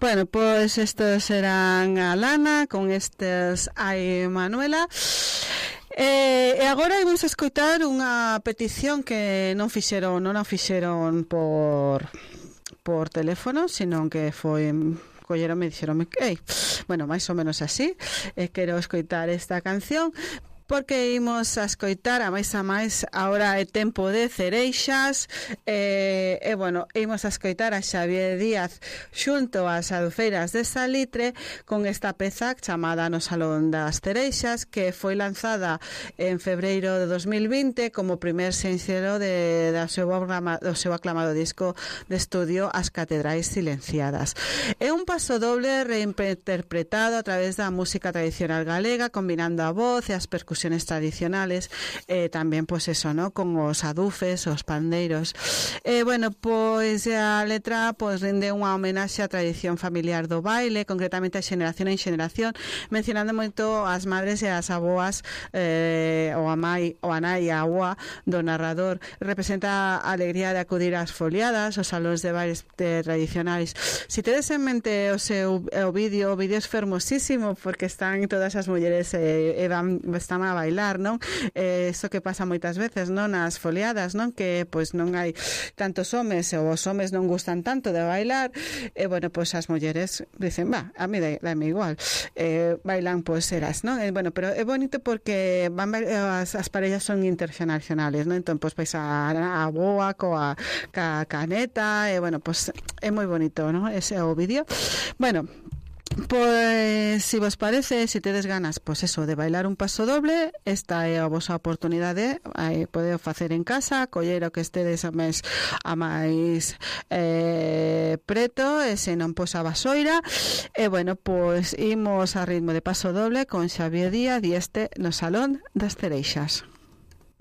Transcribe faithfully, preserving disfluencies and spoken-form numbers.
Bueno, pois estes serán a Lana con estes Ai Manuela. E, e agora imos a escoitar unha petición que non fixeron, non a fixeron por por teléfono, senón que foi colleronme e dixeronme que, bueno, máis ou menos así, e quero escoitar esta canción porque imos a escoitar a máis a máis ahora é tempo de cereixas e, e bueno, imos a escoitar a Xavier Díaz xunto ás adufeiras de Salitre con esta peza chamada No Salón das Cereixas, que foi lanzada en febreiro de dos mil vinte como primer sinxelo de, de seu, do seu aclamado disco de estudio As Catedrais Silenciadas. É un paso doble reinterpretado a través da música tradicional galega, combinando a voz e as percusións tradicionales, eh, tamén pois eso, ¿no? Con os adufes, os pandeiros. Eh, bueno, pois a letra pois rende unha homenaxe á tradición familiar do baile, concretamente a xeneración en xeneración, mencionando moito as madres e as aboas, eh, o a mai, o a nai e a avoa do narrador. Representa a alegría de acudir ás foliadas, os salóns de bailes de tradicionais. Si tedes en mente o seu o vídeo, o vídeo é fermosísimo porque están todas as mulleres e, e van, están a bailar, non? Eh, eso que pasa moitas veces, non? Nas foliadas, non? Que, pois, non hai tantos homes ou os homes non gustan tanto de bailar e, bueno, pois as mulleres dicen, va, a mí dame igual eh, bailan, pois, eras, non? Eh, bueno, pero é bonito porque van, as, as parellas son interxeneracionales, non? Entón, pois, vais a, a boa coa ca caneta e, bueno, pois, é moi bonito, non? Ese é o vídeo. Bueno, pois, se vos parece, se tedes ganas, pois eso, de bailar un paso doble, esta é a vosa oportunidade, aí podeo facer en casa, coller o que estedes a máis a máis eh, preto, e se non, pois a vasoira, e bueno, pois imos a ritmo de paso doble con Xavier Díaz e este No Salón das Cereixas.